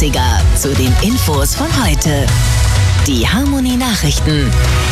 Klassiker zu den Infos von heute. Die Harmony Nachrichten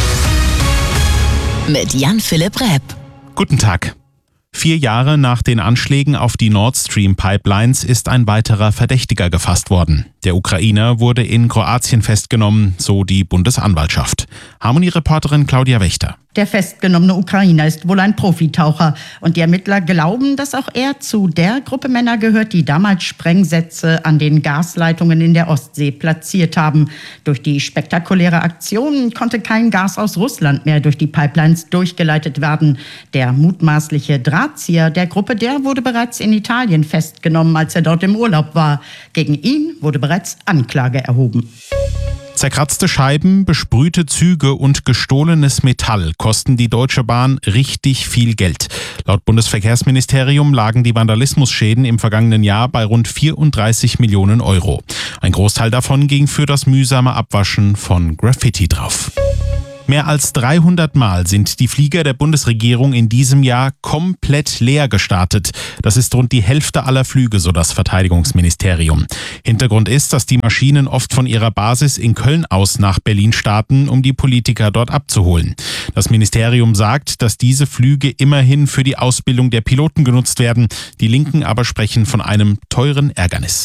mit Jan-Philipp Repp. Guten Tag. 4 Jahre nach den Anschlägen auf die Nord Stream Pipelines ist ein weiterer Verdächtiger gefasst worden. Der Ukrainer wurde in Kroatien festgenommen, so die Bundesanwaltschaft. Harmony-Reporterin Claudia Wächter. Der festgenommene Ukrainer ist wohl ein Profitaucher und die Ermittler glauben, dass auch er zu der Gruppe Männer gehört, die damals Sprengsätze an den Gasleitungen in der Ostsee platziert haben. Durch die spektakuläre Aktion konnte kein Gas aus Russland mehr durch die Pipelines durchgeleitet werden. Der mutmaßliche Drahtzieher der Gruppe, der wurde bereits in Italien festgenommen, als er dort im Urlaub war. Gegen ihn wurde bereits Anklage erhoben. Zerkratzte Scheiben, besprühte Züge und gestohlenes Metall kosten die Deutsche Bahn richtig viel Geld. Laut Bundesverkehrsministerium lagen die Vandalismusschäden im vergangenen Jahr bei rund 34 Millionen Euro. Ein Großteil davon ging für das mühsame Abwaschen von Graffiti drauf. Mehr als 300 Mal sind die Flieger der Bundesregierung in diesem Jahr komplett leer gestartet. Das ist rund die Hälfte aller Flüge, so das Verteidigungsministerium. Hintergrund ist, dass die Maschinen oft von ihrer Basis in Köln aus nach Berlin starten, um die Politiker dort abzuholen. Das Ministerium sagt, dass diese Flüge immerhin für die Ausbildung der Piloten genutzt werden. Die Linken aber sprechen von einem teuren Ärgernis.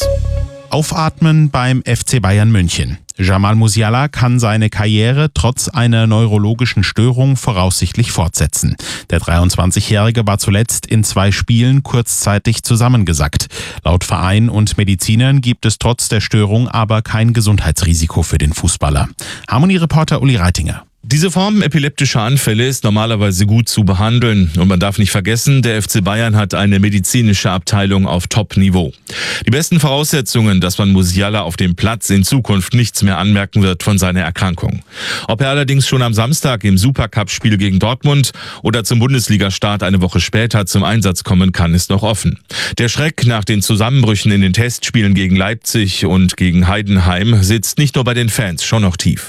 Aufatmen beim FC Bayern München. Jamal Musiala kann seine Karriere trotz einer neurologischen Störung voraussichtlich fortsetzen. Der 23-Jährige war zuletzt in 2 Spielen kurzzeitig zusammengesackt. Laut Verein und Medizinern gibt es trotz der Störung aber kein Gesundheitsrisiko für den Fußballer. Harmony-Reporter Uli Reitinger. Diese Form epileptischer Anfälle ist normalerweise gut zu behandeln. Und man darf nicht vergessen, der FC Bayern hat eine medizinische Abteilung auf Top-Niveau. Die besten Voraussetzungen, dass man Musiala auf dem Platz in Zukunft nichts mehr anmerken wird von seiner Erkrankung. Ob er allerdings schon am Samstag im Supercup-Spiel gegen Dortmund oder zum Bundesliga-Start eine Woche später zum Einsatz kommen kann, ist noch offen. Der Schreck nach den Zusammenbrüchen in den Testspielen gegen Leipzig und gegen Heidenheim sitzt nicht nur bei den Fans schon noch tief.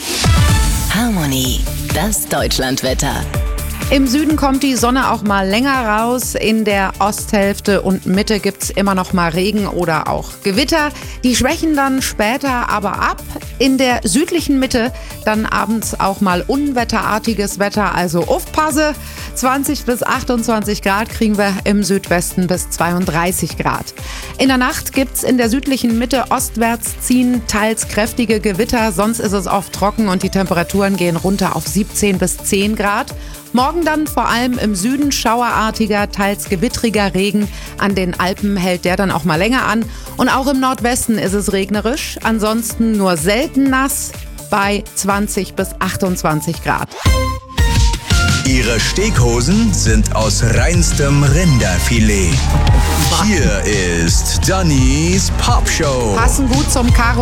Harmony, das Deutschlandwetter. Im Süden kommt die Sonne auch mal länger raus. In der Osthälfte und Mitte gibt's immer noch mal Regen oder auch Gewitter. Die schwächen dann später aber ab. In der südlichen Mitte dann abends auch mal unwetterartiges Wetter. Also aufpasse, 20 bis 28 Grad kriegen wir im Südwesten bis 32 Grad. In der Nacht gibt's in der südlichen Mitte ostwärts ziehen teils kräftige Gewitter. Sonst ist es oft trocken und die Temperaturen gehen runter auf 17 bis 10 Grad. Morgen dann vor allem im Süden schauerartiger, teils gewittriger Regen. An den Alpen hält der dann auch mal länger an. Und auch im Nordwesten ist es regnerisch. Ansonsten nur selten nass bei 20 bis 28 Grad. Ihre Steakhosen sind aus reinstem Rinderfilet. Hier ist Dannys Popshow. Passen gut zum Karo.